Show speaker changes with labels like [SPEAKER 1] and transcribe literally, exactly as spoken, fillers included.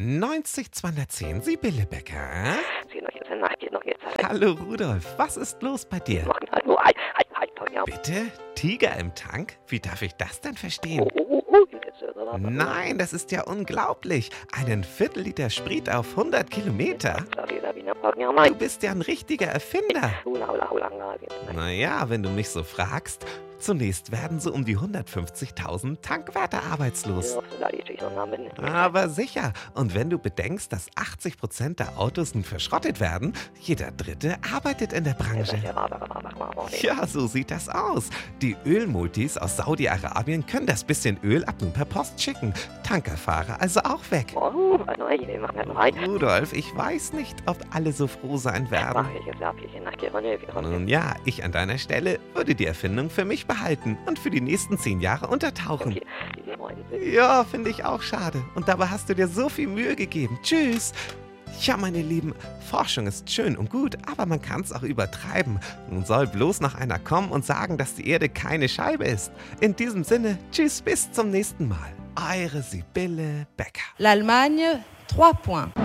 [SPEAKER 1] neunzig zweihundertzehn, Sibylle Becker. Hallo Rudolf, was ist los bei dir? Bitte? Tiger im Tank? Wie darf ich das denn verstehen? Nein, das ist ja unglaublich. Einen Viertelliter Sprit auf hundert Kilometer. Du bist ja ein richtiger Erfinder. Naja, wenn du mich so fragst, zunächst werden so um die hundertfünfzigtausend Tankwärter arbeitslos. Aber sicher. Und wenn du bedenkst, dass achtzig Prozent der Autos nun verschrottet werden, jeder Dritte arbeitet in der Branche. Ja, so sieht das aus. Die Ölmultis aus Saudi-Arabien können das bisschen Öl ab nun per Post schicken. Tankerfahrer also auch weg. Rudolf, ich weiß nicht, ob alle so froh sein werden. Nun ja, ich an deiner Stelle würde die Erfindung für mich behalten und für die nächsten zehn Jahre untertauchen. Ja, finde ich auch schade. Und dabei hast du dir so viel Mühe gegeben. Tschüss. Ja, meine Lieben, Forschung ist schön und gut, aber man kann es auch übertreiben. Nun soll bloß noch einer kommen und sagen, dass die Erde keine Scheibe ist. In diesem Sinne, tschüss, bis zum nächsten Mal. Eure Sibylle Becker.
[SPEAKER 2] L'Allemagne, trois points.